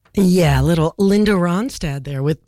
Yeah, little Linda Ronstadt there with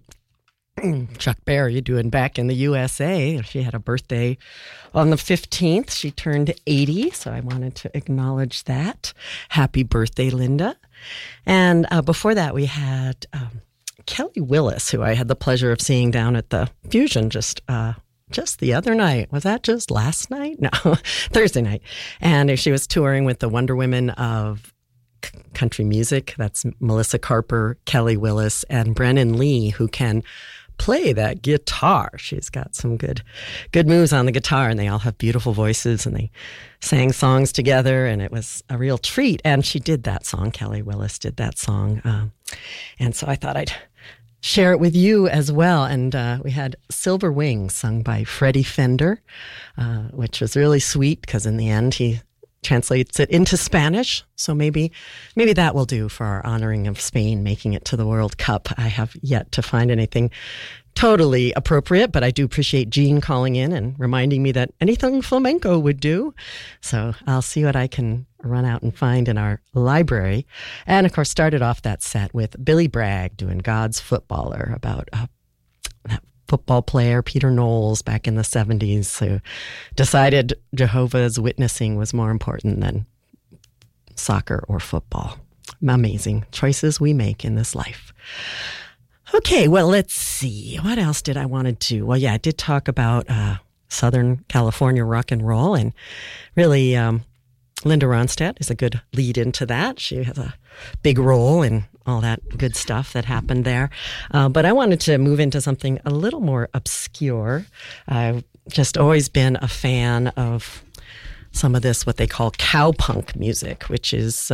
Chuck Berry doing Back in the USA. She had a birthday on the 15th. She turned 80, so I wanted to acknowledge that. Happy birthday, Linda. And before that, we had Kelly Willis, who I had the pleasure of seeing down at the Fusion just the other night. Was that just last night? No, Thursday night. And she was touring with the Wonder Women of country music. That's Melissa Carper, Kelly Willis, and Brennan Lee, who can play that guitar. She's got some good moves on the guitar, and they all have beautiful voices, and they sang songs together, and it was a real treat. And she did that song. Kelly Willis did that song. And so I thought I'd share it with you as well. And we had Silver Wings sung by Freddie Fender, which was really sweet because in the end he translates it into Spanish. So maybe that will do for our honoring of Spain making it to the World Cup. I have yet to find anything totally appropriate, but I do appreciate Jean calling in and reminding me that anything flamenco would do. So I'll see what I can run out and find in our library. And of course, started off that set with Billy Bragg doing God's Footballer about that football player, Peter Knowles, back in the 70s, who decided Jehovah's Witnessing was more important than soccer or football. Amazing choices we make in this life. Okay, well, let's see. What else did I want to do? Well, yeah, I did talk about Southern California rock and roll, and really Linda Ronstadt is a good lead into that. She has a big role in all that good stuff that happened there. But I wanted to move into something a little more obscure. I've just always been a fan of some of this, what they call cowpunk music, which is,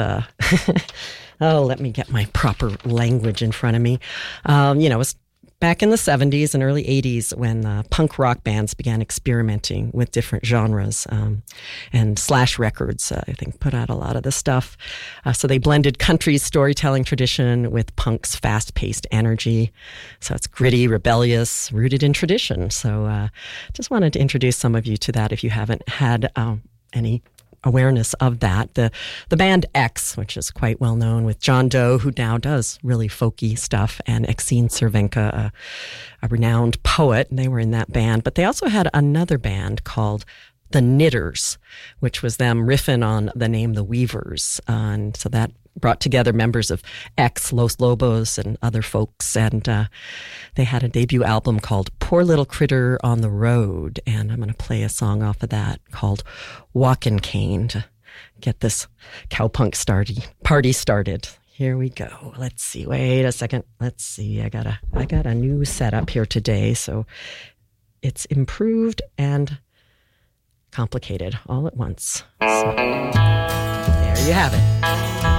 let me get my proper language in front of me. It was back in the 70s and early 80s when punk rock bands began experimenting with different genres. And Slash Records, I think, put out a lot of the stuff. So they blended country's storytelling tradition with punk's fast-paced energy. So it's gritty, rebellious, rooted in tradition. So just wanted to introduce some of you to that if you haven't had any awareness of that. The band X, which is quite well known with John Doe, who now does really folky stuff, and Exene Cervenka, a renowned poet, and they were in that band. But they also had another band called The Knitters, which was them riffing on the name The Weavers. And so that brought together members of X, Los Lobos, and other folks. And they had a debut album called Poor Little Critter on the Road. And I'm going to play a song off of that called Walkin' Cane to get this cowpunk party started. Here we go. Let's see. Wait a second. Let's see. I got a new setup here today. So it's improved and complicated all at once. So there you have it.